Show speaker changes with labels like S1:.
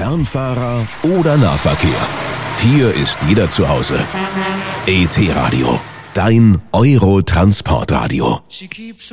S1: Fernfahrer oder Nahverkehr. Hier ist jeder zu Hause. ET Radio, dein Euro-Transportradio.